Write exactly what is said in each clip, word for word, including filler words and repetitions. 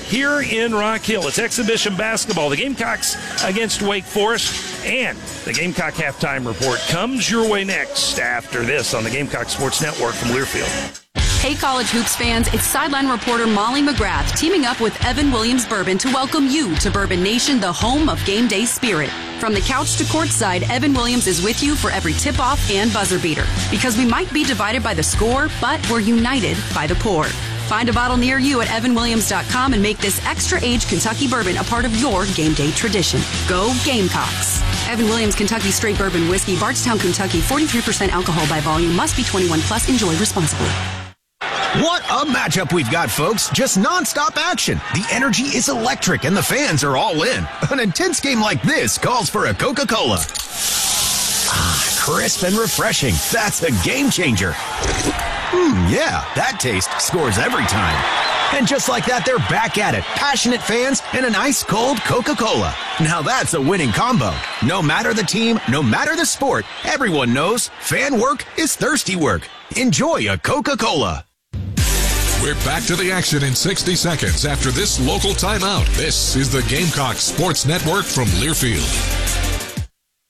here in Rock Hill. It's exhibition basketball. The Gamecocks against Wake Forest, and the Gamecock Halftime Report comes your way next after this on the Gamecock Sports Network from Learfield. Hey, college hoops fans, it's sideline reporter Molly McGrath teaming up with Evan Williams Bourbon to welcome you to Bourbon Nation, the home of game day spirit. From the couch to courtside, Evan Williams is with you for every tip-off and buzzer beater. Because we might be divided by the score, but we're united by the pour. Find a bottle near you at evan williams dot com and make this extra-age Kentucky bourbon a part of your game day tradition. Go Gamecocks! Evan Williams Kentucky Straight Bourbon Whiskey, Bardstown, Kentucky, forty-three percent alcohol by volume. Must be twenty-one plus. Enjoy responsibly. What a matchup we've got, folks. Just nonstop action. The energy is electric and the fans are all in. An intense game like this calls for a Coca-Cola. Ah, crisp and refreshing. That's a game changer. Hmm, yeah, that taste scores every time. And just like that, they're back at it. Passionate fans and an ice-cold Coca-Cola. Now that's a winning combo. No matter the team, no matter the sport, everyone knows fan work is thirsty work. Enjoy a Coca-Cola. We're back to the action in sixty seconds after this local timeout. This is the Gamecock Sports Network from Learfield.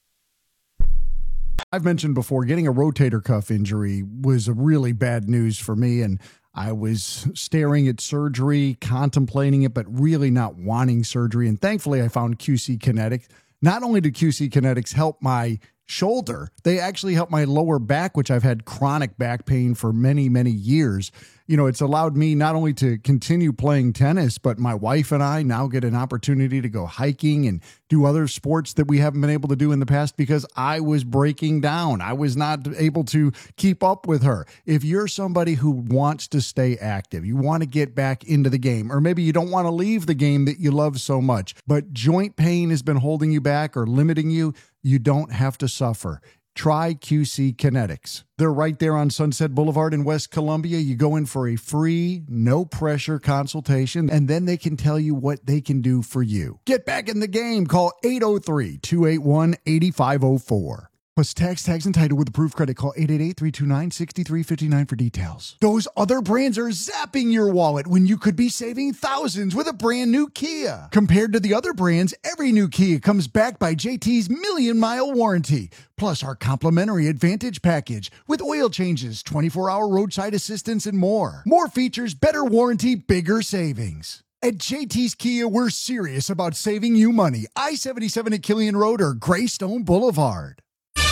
I've mentioned before, getting a rotator cuff injury was a really bad news for me, and I was staring at surgery, contemplating it, but really not wanting surgery. And thankfully, I found Q C Kinetics. Not only do Q C Kinetics help my shoulder, they actually help my lower back, which I've had chronic back pain for many, many years. You know, it's allowed me not only to continue playing tennis, but my wife and I now get an opportunity to go hiking and do other sports that we haven't been able to do in the past because I was breaking down. I was not able to keep up with her. If you're somebody who wants to stay active, you want to get back into the game, or maybe you don't want to leave the game that you love so much, but joint pain has been holding you back or limiting you, you don't have to suffer. Try Q C Kinetics. They're right there on Sunset Boulevard in West Columbia. You go in for a free, no-pressure consultation, and then they can tell you what they can do for you. Get back in the game. Call eight oh three, two eight one, eight five oh four. Plus tax, tags, and title with approved credit. Call eight eight eight, three two nine, six three five nine for details. Those other brands are zapping your wallet when you could be saving thousands with a brand new Kia. Compared to the other brands, every new Kia comes backed by J T's Million Mile Warranty. Plus our complimentary Advantage package with oil changes, twenty-four hour roadside assistance, and more. More features, better warranty, bigger savings. At J T's Kia, we're serious about saving you money. I seventy-seven at Killian Road or Greystone Boulevard.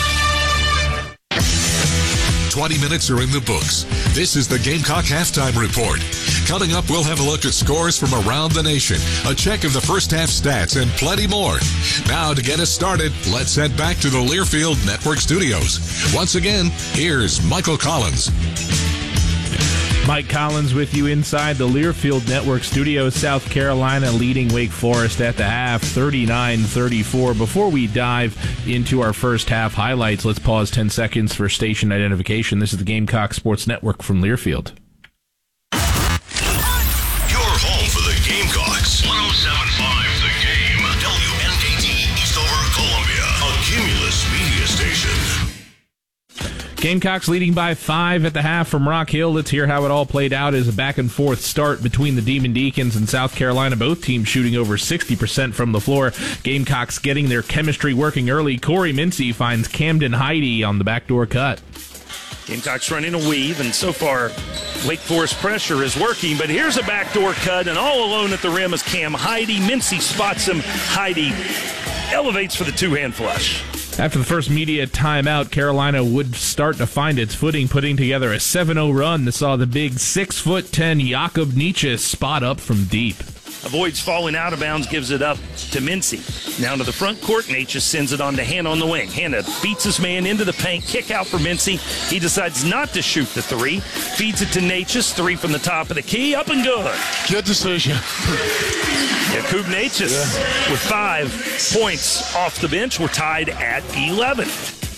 twenty minutes are in the books. This is the Gamecock Halftime Report. Coming up, we'll have a look at scores from around the nation, a check of the first half stats, and plenty more. Now, to get us started, let's head back to the Learfield Network studios. Once again, here's Michael Collins. Mike Collins with you inside the Learfield Network studios. South Carolina leading Wake Forest at the half, thirty-nine thirty-four. Before we dive into our first half highlights, let's pause ten seconds for station identification. This is the Gamecock Sports Network from Learfield. Your home for the Gamecocks. one oh seven point five The Game. W N K T Eastover, Columbia. A Cumulus media station. Gamecocks leading by five at the half from Rock Hill. Let's hear how it all played out as a back-and-forth start between the Demon Deacons and South Carolina. Both teams shooting over sixty percent from the floor. Gamecocks getting their chemistry working early. Corey Mincy finds Camden Heide on the backdoor cut. Gamecocks running a weave, and so far Wake Forest pressure is working, but here's a backdoor cut, and all alone at the rim is Cam Heide. Mincy spots him. Heide elevates for the two-hand flush. After the first media timeout, Carolina would start to find its footing, putting together a seven oh run that saw the big six foot ten Jakob Nietzsche spot up from deep. Avoids falling out of bounds, gives it up to Mincy. Now to the front court, Nietzsche sends it on to Hanna on the wing. Hanna beats his man into the paint, kick out for Mincy. He decides not to shoot the three, feeds it to Nietzsche, three from the top of the key, up and good. Good decision. Jakub Nietzsche with five points off the bench. We're tied at eleven.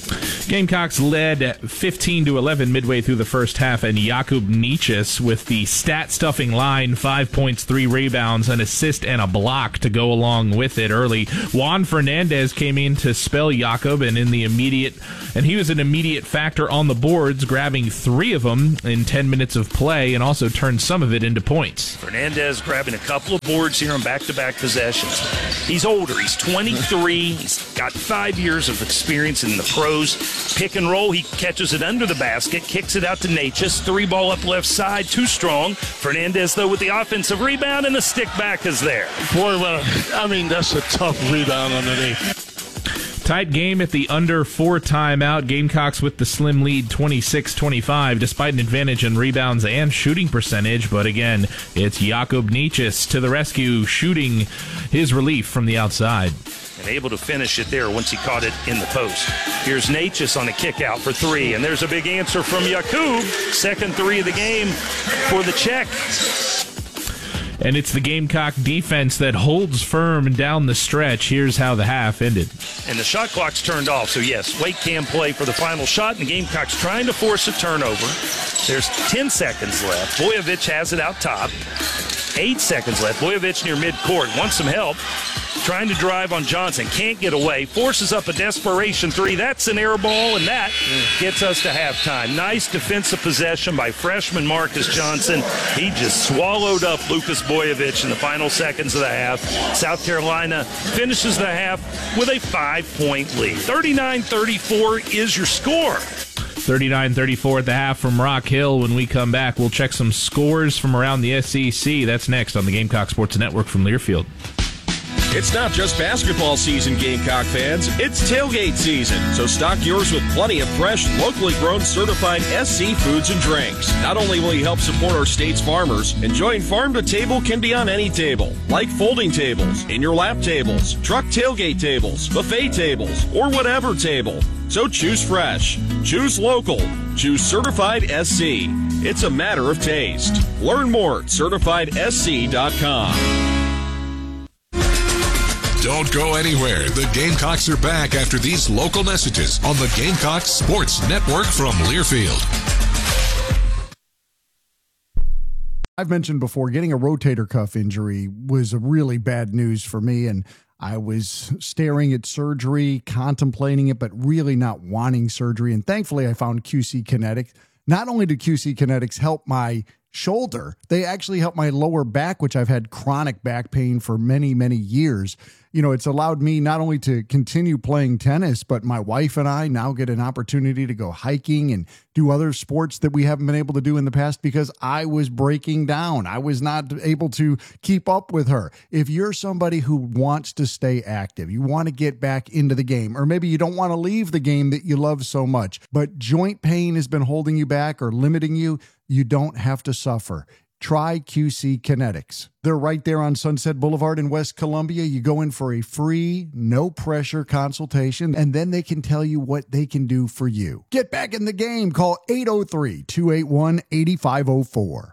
Gamecocks led fifteen to eleven midway through the first half, and Jakub Nietzsche with the stat-stuffing line, five points, three rebounds, an assist, and a block to go along with it early. Juan Fernandez came in to spell Jakub, and in the immediate, and he was an immediate factor on the boards, grabbing three of them in ten minutes of play, and also turned some of it into points. Fernandez grabbing a couple of boards here on back-to-back possessions. He's older. He's twenty-three. He's got five years of experience in the pros. Pick and roll, he catches it under the basket, kicks it out to Natchez. Three ball up left side, too strong. Fernandez, though, with the offensive rebound, and the stick back is there. Boy, well, I mean, that's a tough rebound underneath. Tight game at the under four timeout. Gamecocks with the slim lead twenty-six twenty-five, despite an advantage in rebounds and shooting percentage. But again, it's Jakub Nietzsche to the rescue, shooting his relief from the outside. And able to finish it there once he caught it in the post. Here's Natchez on a kick out for three, and there's a big answer from Jakub. Second three of the game for the Czech. And it's the Gamecock defense that holds firm down the stretch. Here's how the half ended. And the shot clock's turned off, so yes, Wake can play for the final shot, and the Gamecocks trying to force a turnover. There's ten seconds left. Bojovic has it out top. Eight seconds left. Bojovic near midcourt wants some help. Trying to drive on Johnson. Can't get away. Forces up a desperation three. That's an air ball, and that gets us to halftime. Nice defensive possession by freshman Marcus Johnson. He just swallowed up Lucas Bojovic in the final seconds of the half. South Carolina finishes the half with a five-point lead. thirty-nine thirty-four is your score. thirty-nine thirty-four at the half from Rock Hill. When we come back, we'll check some scores from around the S E C. That's next on the Gamecock Sports Network from Learfield. It's not just basketball season, Gamecock fans. It's tailgate season. So stock yours with plenty of fresh, locally grown, certified S C foods and drinks. Not only will you help support our state's farmers, enjoying farm to table can be on any table, like folding tables, in your lap tables, truck tailgate tables, buffet tables, or whatever table. So choose fresh, choose local, choose certified S C. It's a matter of taste. Learn more at certified S C dot com. Don't go anywhere. The Gamecocks are back after these local messages on the Gamecock Sports Network from Learfield. I've mentioned before, getting a rotator cuff injury was a really bad news for me, and I was staring at surgery, contemplating it, but really not wanting surgery. And thankfully, I found Q C Kinetics. Not only did Q C Kinetics help my shoulder, they actually helped my lower back, which I've had chronic back pain for many, many years. You know, it's allowed me not only to continue playing tennis, but my wife and I now get an opportunity to go hiking and do other sports that we haven't been able to do in the past because I was breaking down. I was not able to keep up with her. If you're somebody who wants to stay active, you want to get back into the game, or maybe you don't want to leave the game that you love so much, but joint pain has been holding you back or limiting you, you don't have to suffer. Try Q C Kinetics. They're right there on Sunset Boulevard in West Columbia. You go in for a free, no-pressure consultation, and then they can tell you what they can do for you. Get back in the game. Call eight oh three, two eight one, eight five oh four.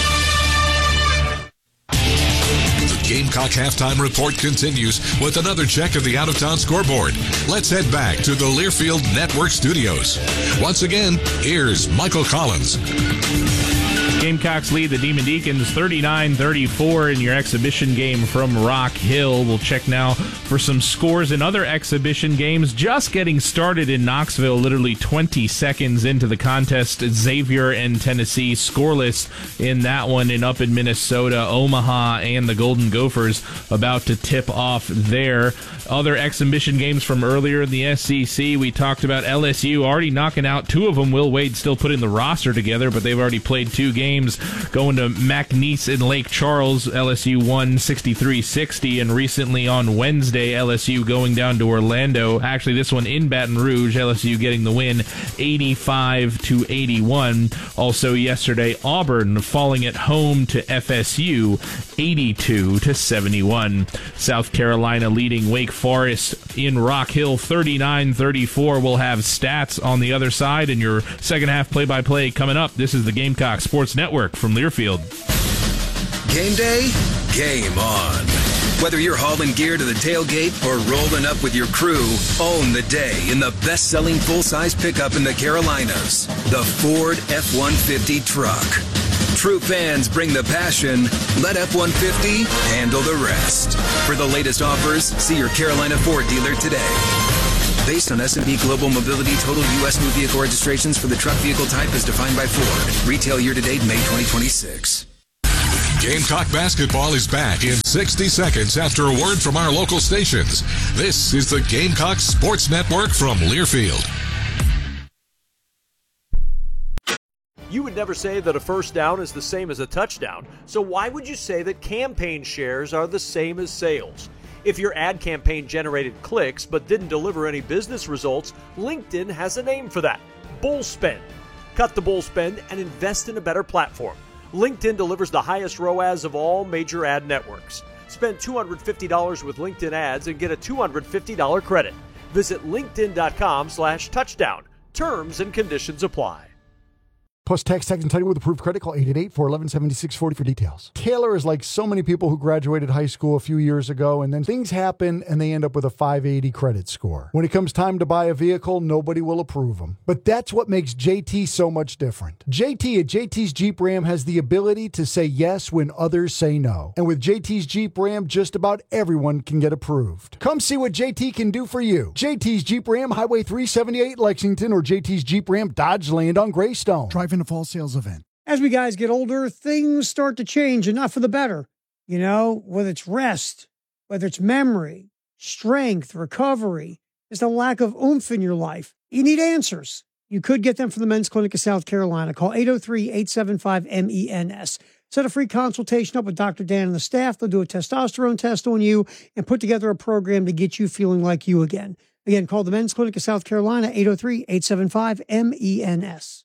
The Gamecock Halftime Report continues with another check of the out-of-town scoreboard. Let's head back to the Learfield Network studios. Once again, here's Michael Collins. Gamecocks lead the Demon Deacons thirty-nine thirty-four in your exhibition game from Rock Hill. We'll check now for some scores in other exhibition games. Just getting started in Knoxville, literally twenty seconds into the contest. Xavier and Tennessee scoreless in that one. And up in Minnesota, Omaha and the Golden Gophers about to tip off there. Other exhibition games from earlier in the S E C, we talked about L S U already knocking out two of them. Will Wade still putting the roster together, but they've already played two games. Going to McNeese in Lake Charles, L S U won sixty-three sixty, and recently on Wednesday, L S U going down to Orlando. Actually, this one in Baton Rouge, L S U getting the win eighty-five to eighty-one. Also yesterday, Auburn falling at home to F S U eighty-two to seventy-one. South Carolina leading Wake Forest in Rock Hill thirty-nine thirty-four. We'll have stats on the other side and your second half play-by-play coming up. This is the Gamecock Sports Network from Learfield. Game day, game on. Whether you're hauling gear to the tailgate or rolling up with your crew, own the day in the best-selling full-size pickup in the Carolinas, the Ford F one fifty truck. True fans bring the passion. Let F one fifty handle the rest. For the latest offers, see your Carolina Ford dealer today. Based on S and P Global Mobility total U S new vehicle registrations for the truck vehicle type as defined by Ford. Retail year-to-date May twenty twenty-six. Gamecock basketball is back in sixty seconds after a word from our local stations. This is the Gamecock Sports Network from Learfield. You would never say that a first down is the same as a touchdown, so why would you say that campaign shares are the same as sales? If your ad campaign generated clicks but didn't deliver any business results, LinkedIn has a name for that: bull spend. Cut the bull spend and invest in a better platform. LinkedIn delivers the highest R O A S of all major ad networks. Spend two hundred fifty dollars with LinkedIn ads and get a two hundred fifty dollars credit. Visit linkedin.com slash touchdown. Terms and conditions apply. Plus tax, tax, and title with approved credit. Call eight eight eight, four one one, seven six four zero for details. Taylor is like so many people who graduated high school a few years ago, and then things happen and they end up with a five eighty credit score. When it comes time to buy a vehicle, nobody will approve them. But that's what makes J T so much different. J T at J T's Jeep Ram has the ability to say yes when others say no. And with J T's Jeep Ram, just about everyone can get approved. Come see what J T can do for you. J T's Jeep Ram, Highway three seventy-eight, Lexington, or J T's Jeep Ram, Dodge Land on Greystone. Drive in a fall sales event. As we guys get older, things start to change, and not for the better. You know, whether it's rest, whether it's memory, strength, recovery, there's a lack of oomph in your life. You need answers. You could get them from the Men's Clinic of South Carolina. Call eight oh three, eight seven five, M E N S. Set a free consultation up with Doctor Dan and the staff. They'll do a testosterone test on you and put together a program to get you feeling like you again. Again, call the Men's Clinic of South Carolina, eight oh three, eight seven five, M E N S.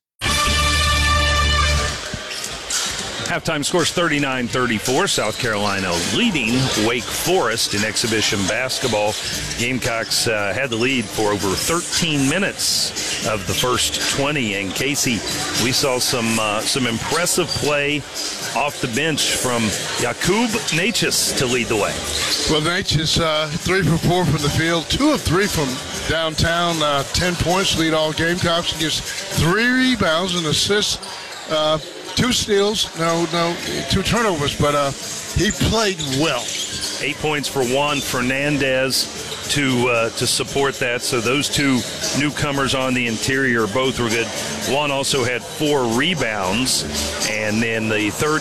Halftime scores thirty-nine thirty-four. South Carolina leading Wake Forest in exhibition basketball. Gamecocks uh, had the lead for over thirteen minutes of the first twenty. And Casey, we saw some uh, some impressive play off the bench from Jakub Natchez to lead the way. Well, Natchez, uh, three for four from the field, two of three from downtown, uh, ten points, lead all Gamecocks. He gets three rebounds and assists. Uh, Two steals, no, no, two turnovers, but uh, he played well. Eight points for Juan Fernandez to uh, to support that. So those two newcomers on the interior both were good. Juan also had four rebounds, and then the third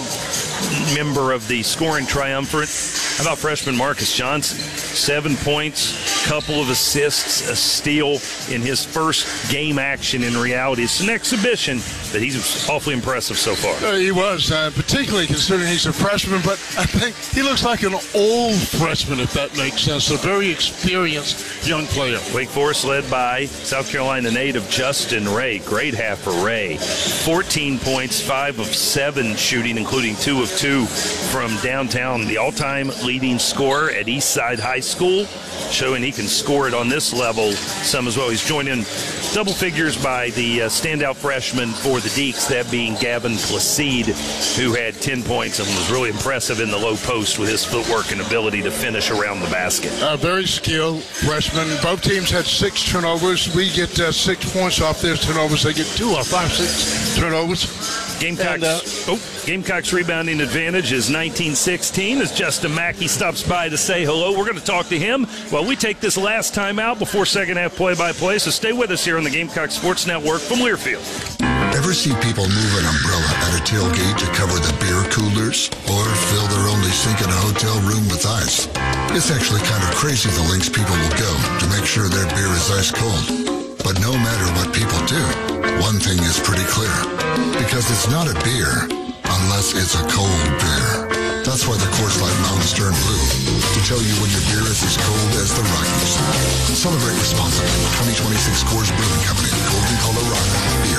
member of the scoring triumvirate, how about freshman Marcus Johnson? Seven points, couple of assists, a steal in his first game action in reality. It's an exhibition, but he's awfully impressive so far. Uh, he was, uh, particularly considering he's a freshman, but I think he looks like an old freshman, if that makes sense. A very experienced young player. Wake Forest led by South Carolina native Justin Ray. Great half for Ray. fourteen points, five of seven shooting, including two of two from downtown. The all-time leading scorer at Eastside High School, showing he can score it on this level some as well. He's joined in double figures by the uh, standout freshman for the Deacs, that being Gavin Placide, who had ten points and was really impressive in the low post with his footwork and ability to finish around the basket. Uh, very skilled freshman. Both teams had six turnovers. We get uh, six points off their turnovers. They get two or five, six turnovers. Gamecocks, and, uh, oh, Gamecocks rebounding advantage is nineteen sixteen as Justin Mackey stops by to say hello. We're going to talk to him while we take this last time out before second half play-by-play. So stay with us here on the Gamecock Sports Network from Learfield. Ever see people move an umbrella at a tailgate to cover the beer coolers or fill their only sink in a hotel room with ice? It's actually kind of crazy the lengths people will go to make sure their beer is ice cold. But no matter what people do, one thing is pretty clear. Because it's not a beer unless it's a cold beer. That's why the Coors Light Mountain Stern Blue, to tell you when your beer is as cold as the Rockies. Celebrate responsibly. twenty twenty-six Coors Brewing Company, Golden, Colorado. Beer.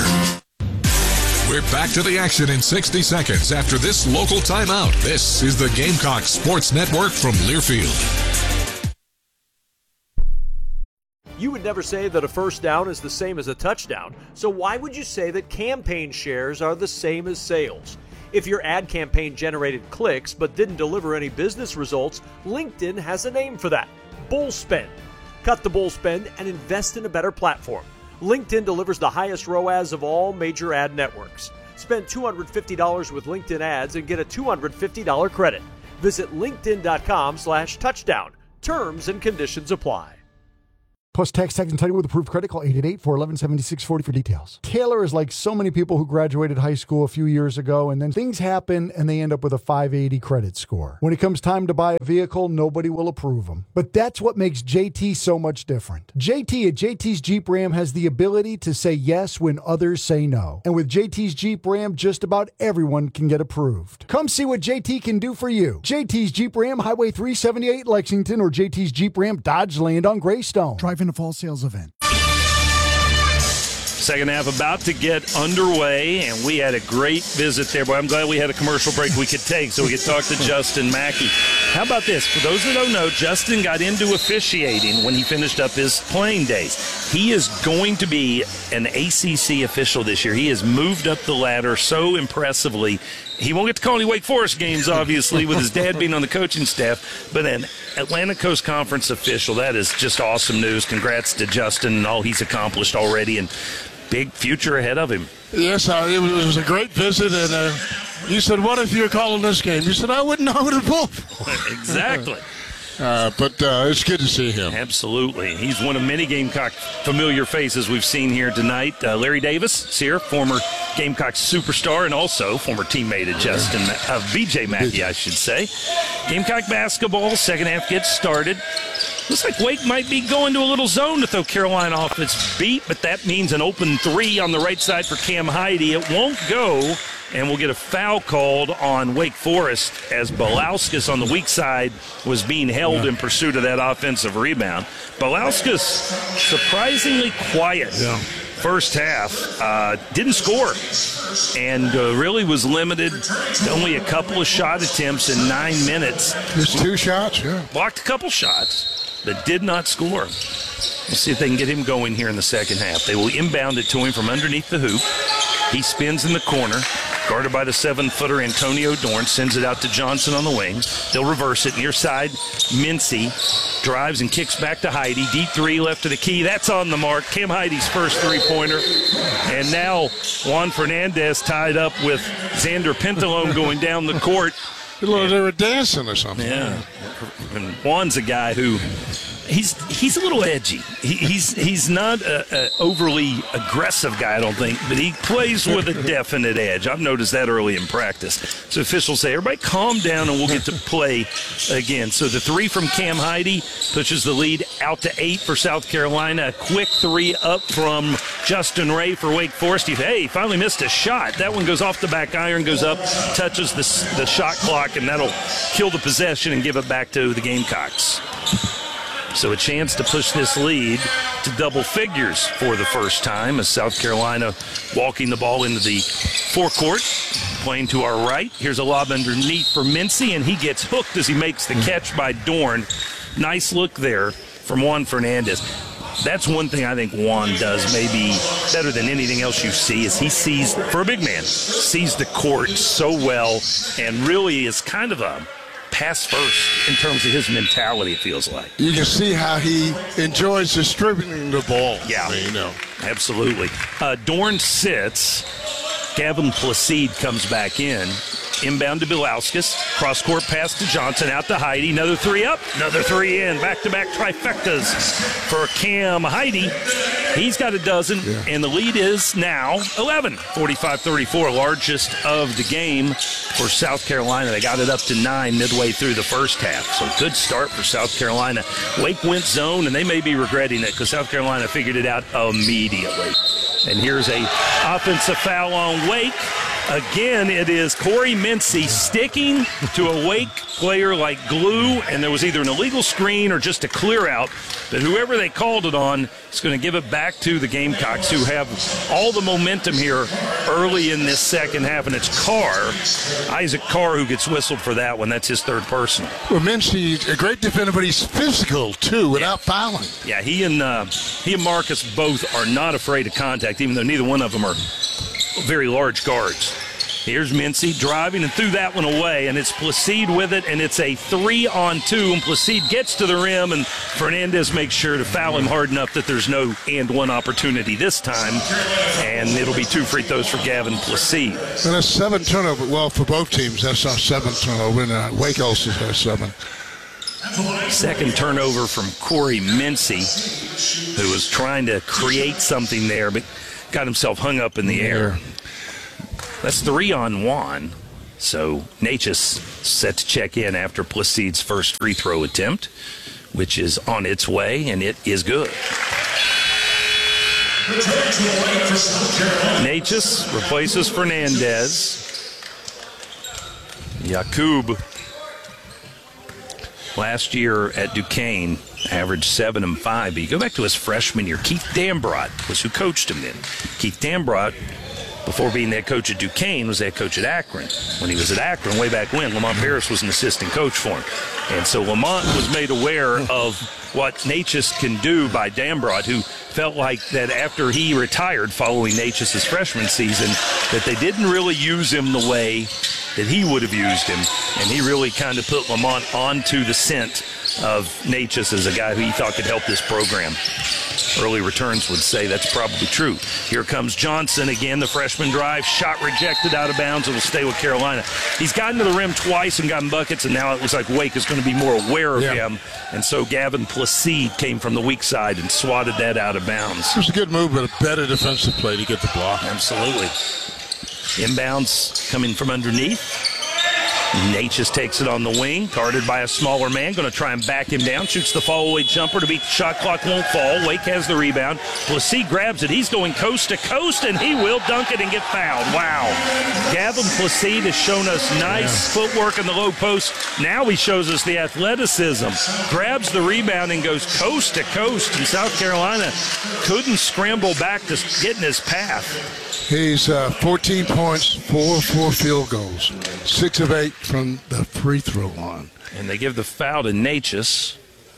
We're back to the action in sixty seconds after this local timeout. This is the Gamecock Sports Network from Learfield. You would never say that a first down is the same as a touchdown, so why would you say that campaign shares are the same as sales? If your ad campaign generated clicks but didn't deliver any business results, LinkedIn has a name for that: bull spend. Cut the bull spend and invest in a better platform. LinkedIn delivers the highest R O A S of all major ad networks. Spend two hundred fifty dollars with LinkedIn ads and get a two hundred fifty dollars credit. Visit linkedin.com slash touchdown. Terms and conditions apply. Plus tax, tax, and title with approved credit. Call eight eight eight, four one one, seven six four zero for details. Taylor is like so many people who graduated high school a few years ago, and then things happen, and they end up with a five eighty credit score. When it comes time to buy a vehicle, nobody will approve them. But that's what makes J T so much different. J T at J T's Jeep Ram has the ability to say yes when others say no. And with J T's Jeep Ram, just about everyone can get approved. Come see what J T can do for you. J T's Jeep Ram, Highway three seventy-eight, Lexington, or J T's Jeep Ram, Dodge Land on Greystone. Drive in a fall sales event. Second half about to get underway, and we had a great visit there. But I'm glad we had a commercial break we could take so we could talk to Justin Mackey. How about this? For those that don't know, Justin got into officiating when he finished up his playing days. He is going to be an A C C official this year. He has moved up the ladder so impressively. He won't get to call any Wake Forest games, obviously, with his dad being on the coaching staff, but an Atlantic Coast Conference official. That is just awesome news. Congrats to Justin and all he's accomplished already, and big future ahead of him. Yes, uh, it, was, it was a great visit, and uh, you said, what if you were calling this game? You said, I wouldn't know who to pull for. Exactly. Uh, but uh, it's good to see him. Absolutely. He's one of many Gamecock familiar faces we've seen here tonight. Uh, Larry Davis is here, former Gamecock superstar and also former teammate of Justin, of B J Mackey, I should say. Gamecock basketball, second half gets started. Looks like Wake might be going to a little zone to throw Carolina off its beat, but that means an open three on the right side for Cam Heide. It won't go, and we'll get a foul called on Wake Forest as Belauskas on the weak side was being held yeah. in pursuit of that offensive rebound. Belauskas surprisingly quiet. Yeah. First half, uh, didn't score, and uh, really was limited to only a couple of shot attempts in nine minutes. Just two shots, yeah. Blocked a couple shots, but did not score. We'll see if they can get him going here in the second half. They will inbound it to him from underneath the hoop. He spins in the corner, guarded by the seven-footer Antonio Dorn, sends it out to Johnson on the wing. They'll reverse it. Near side, Mincy drives and kicks back to Heide. Deep three left to the key. That's on the mark. Cam Heide's first three-pointer. And now Juan Fernandez tied up with Xander Pentalone going down the court. They were dancing or something. Yeah. And Juan's a guy who he's he's a little edgy. He, he's he's not an overly aggressive guy, I don't think, but he plays with a definite edge. I've noticed that early in practice. So officials say, everybody calm down and we'll get to play again. So the three from Cam Heide pushes the lead out to eight for South Carolina. A quick three up from Justin Ray for Wake Forest. He, hey, finally missed a shot. That one goes off the back iron, goes up, touches the, the shot clock, and that'll kill the possession and give it back to the Gamecocks. So a chance to push this lead to double figures for the first time as South Carolina walking the ball into the forecourt, playing to our right. Here's a lob underneath for Mincy, and he gets hooked as he makes the catch by Dorn. Nice look there from Juan Fernandez. That's one thing I think Juan does maybe better than anything else you see is he sees, for a big man, sees the court so well and really is kind of a pass first in terms of his mentality, it feels like. You can see how he enjoys distributing the ball. Yeah, you know. Absolutely. Uh, Dorn sits. Gavin Placide comes back in. Inbound to Belauskas. Cross-court pass to Johnson. Out to Heide. Another three up. Another three in. Back-to-back trifectas for Cam Heide. He's got a dozen, yeah. and the lead is now eleven. forty-five thirty-four, largest of the game for South Carolina. They got it up to nine midway through the first half. So good start for South Carolina. Wake went zone, and they may be regretting it because South Carolina figured it out immediately. And here's a offensive foul on Wake. Again, it is Corey Mincy sticking to a Wake player like glue, and there was either an illegal screen or just a clear out. But whoever they called it on is going to give it back to the Gamecocks, who have all the momentum here early in this second half. And it's Carr, Isaac Carr, who gets whistled for that one. That's his third personal. Well, Mincy, a great defender, but he's physical, too, without yeah. fouling. Yeah, he and, uh, he and Marcus both are not afraid of contact, even though neither one of them are very large guards. Here's Mincy driving and threw that one away, and it's Placide with it, and it's a three on two, and Placide gets to the rim, and Fernandez makes sure to foul him hard enough that there's no and one opportunity this time, and it'll be two free throws for Gavin Placide. And that's seven turnover. Well, for both teams, that's our seventh turnover, and uh, Wake also has seven. Second turnover from Corey Mincy, who was trying to create something there, but got himself hung up in the air. That's three on one. So Natchez set to check in after Placide's first free throw attempt, which is on its way, and it is good. Natchez replaces Fernandez. Yakub, last year at Duquesne, averaged seven and five. But you go back to his freshman year, Keith Dambrot was who coached him then. Keith Dambrot, before being head coach at Duquesne, was head coach at Akron. When he was at Akron, way back when, Lamont Paris was an assistant coach for him. And so Lamont was made aware of what Natchez can do by Dambrot, who felt like that after he retired following Natchez's freshman season, that they didn't really use him the way that he would have used him. And he really kind of put Lamont onto the scent of Natchez as a guy who he thought could help this program. Early returns would say that's probably true. Here comes Johnson again, the freshman drive, shot rejected out of bounds. It'll stay with Carolina. He's gotten to the rim twice and gotten buckets, and now it looks like Wake is going to be more aware of yeah. him. And so Gavin Placide came from the weak side and swatted that out of bounds. It was a good move, but a better defensive play to get the block. Absolutely. Inbounds coming from underneath. Natchez takes it on the wing, guarded by a smaller man, going to try and back him down, shoots the fall-away jumper to beat the shot clock, won't fall. Wake has the rebound. Placide grabs it. He's going coast to coast, and he will dunk it and get fouled. Wow. Gavin Placide has shown us nice yeah. footwork in the low post. Now he shows us the athleticism. Grabs the rebound and goes coast to coast, and South Carolina couldn't scramble back to get in his path. He's uh, fourteen points, four, four field goals, six of eight from the free throw line. And they give the foul to Natchez.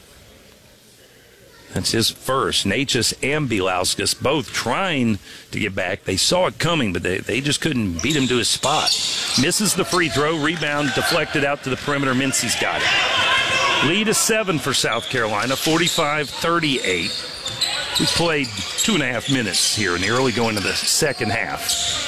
That's his first. Natchez and Bielauskas both trying to get back. They saw it coming, but they, they just couldn't beat him to his spot. Misses the free throw. Rebound deflected out to the perimeter. Mincy's got it. Lead is seven for South Carolina, forty-five thirty-eight. We played two and a half minutes here in the early going to the second half.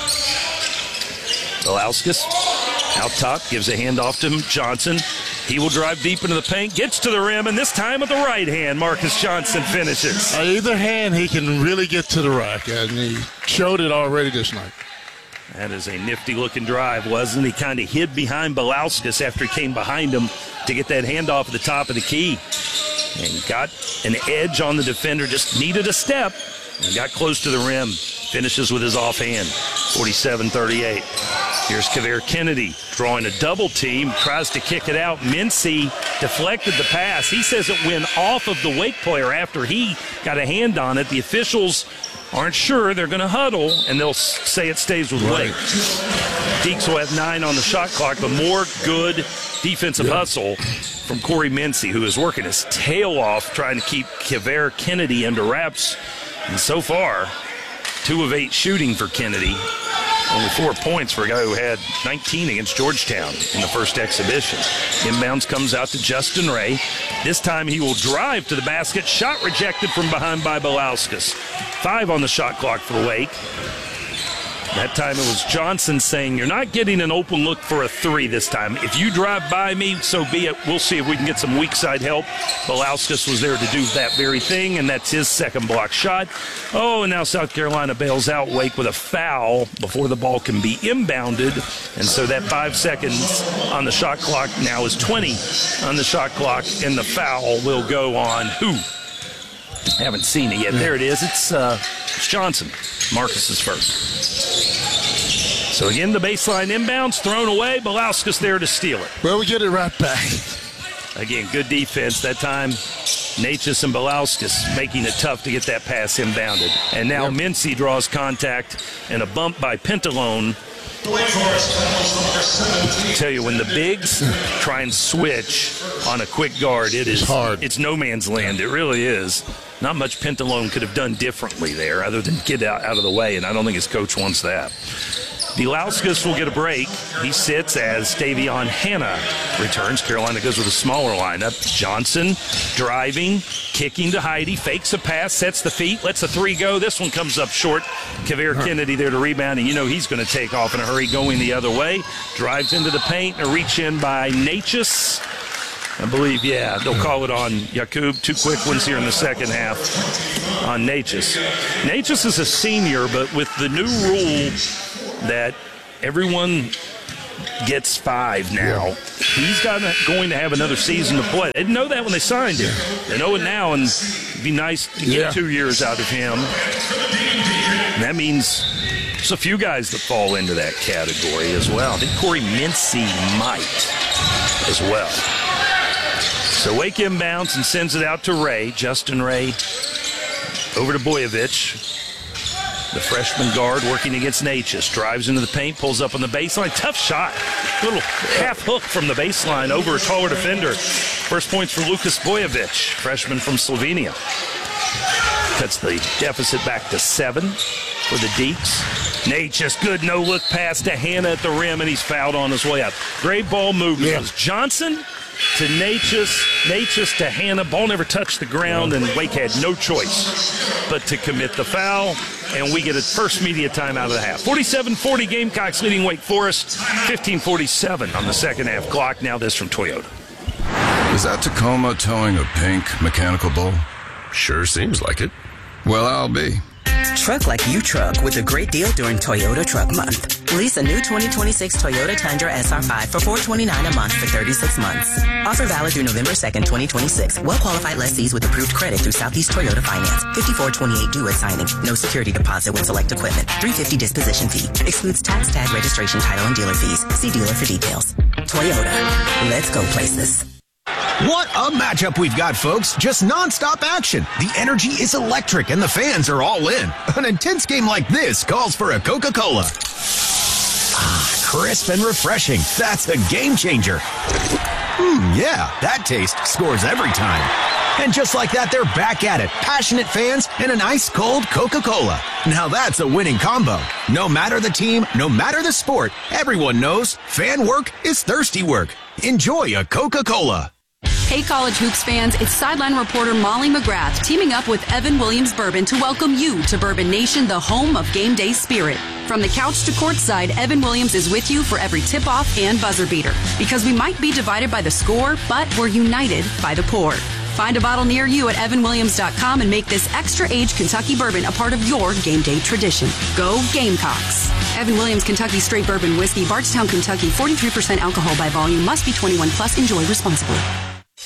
Bielauskas out top, gives a handoff to Johnson. He will drive deep into the paint, gets to the rim, and this time with the right hand, Marcus Johnson finishes. On either hand, he can really get to the rack, and he showed it already this night. That is a nifty-looking drive, wasn't he? Kind of hid behind Bielauskas after he came behind him to get that handoff at the top of the key. And got an edge on the defender, just needed a step, and got close to the rim. Finishes with his offhand, forty-seven thirty-eight. Here's Kavere Kennedy drawing a double team, tries to kick it out. Mincy deflected the pass. He says it went off of the Wake player after he got a hand on it. The officials aren't sure. They're going to huddle, and they'll say it stays with Wake. Deeks will have nine on the shot clock, but more good defensive yeah. hustle from Corey Mincy, who is working his tail off trying to keep Kavere Kennedy under wraps. And so far, two of eight shooting for Kennedy. Only four points for a guy who had nineteen against Georgetown in the first exhibition. Inbounds comes out to Justin Ray. This time he will drive to the basket. Shot rejected from behind by Bielauskas. Five on the shot clock for Wake. That time it was Johnson saying, you're not getting an open look for a three this time. If you drive by me, so be it. We'll see if we can get some weak side help. Bielauskas was there to do that very thing, and that's his second block shot. Oh, and now South Carolina bails out Wake with a foul before the ball can be inbounded. And so that five seconds on the shot clock now is twenty on the shot clock, and the foul will go on who? Haven't seen it yet. There it is. It's, uh, it's Johnson. Marcus's first. So again, the baseline inbounds thrown away. Bielauskas there to steal it. Well, we get it right back. Again, good defense. That time, Natchez and Bielauskas making it tough to get that pass inbounded. And now yep. Mincy draws contact and a bump by Pentalone. I tell you, when the bigs try and switch on a quick guard, it is it's hard. It's no man's land. It really is. Not much Pentalone could have done differently there other than get out, out of the way, and I don't think his coach wants that. Delauskas will get a break. He sits as Davion Hanna returns. Carolina goes with a smaller lineup. Johnson driving, kicking to Heidi, fakes a pass, sets the feet, lets a three go. This one comes up short. Kavere huh. Kennedy there to rebound, and you know he's going to take off in a hurry going the other way. Drives into the paint, a reach in by Natchez. I believe, yeah, they'll call it on Yakub. Two quick ones here in the second half on Natchez. Natchez is a senior, but with the new rule that everyone gets five now, yeah. he's got going to have another season to play. They didn't know that when they signed him. They know it now, and it'd be nice to get yeah. two years out of him. And that means there's a few guys that fall into that category as well. I think Corey Mincy might as well. So Wake inbounds and sends it out to Ray. Justin Ray over to Boyovich. The freshman guard working against Natchez. Drives into the paint, pulls up on the baseline. Tough shot. Little half hook from the baseline over a taller defender. First points for Lucas Boyovich, freshman from Slovenia. Cuts the deficit back to seven for the Deeks. Natchez, good no-look pass to Hanna at the rim, and he's fouled on his way out. Great ball movement. Yeah. It was Johnson to Natchez, Natchez to Hanna. Ball never touched the ground, and Wake had no choice but to commit the foul. And we get a first media time out of the half. forty-seven forty Gamecocks leading Wake Forest. fifteen forty-seven on the second half clock. Now this from Toyota. Is that Tacoma towing a pink mechanical bull? Sure seems like it. Well, I'll be. Truck like you truck with a great deal during Toyota Truck Month. Lease a new twenty twenty-six Toyota Tundra S R five for four hundred twenty-nine dollars a month for thirty-six months. Offer valid through November second, twenty twenty-six. Well-qualified lessees with approved credit through Southeast Toyota Finance. fifty-four twenty-eight due at signing. No security deposit with select equipment. three hundred fifty dollars disposition fee. Excludes tax, tag, registration, title, and dealer fees. See dealer for details. Toyota. Let's go places. What a matchup we've got, folks. Just nonstop action. The energy is electric and the fans are all in. An intense game like this calls for a Coca-Cola. Ah, crisp and refreshing. That's a game changer. Hmm, yeah, that taste scores every time. And just like that, they're back at it. Passionate fans and an ice-cold Coca-Cola. Now that's a winning combo. No matter the team, no matter the sport, everyone knows fan work is thirsty work. Enjoy a Coca-Cola. Hey, college hoops fans, it's sideline reporter Molly McGrath teaming up with Evan Williams Bourbon to welcome you to Bourbon Nation, the home of game day spirit. From the couch to courtside, Evan Williams is with you for every tip-off and buzzer beater. Because we might be divided by the score, but we're united by the pour. Find a bottle near you at evan williams dot com and make this extra-aged Kentucky bourbon a part of your game day tradition. Go Gamecocks! Evan Williams Kentucky Straight Bourbon Whiskey, Bardstown, Kentucky, forty-three percent alcohol by volume, must be twenty-one plus, enjoy responsibly.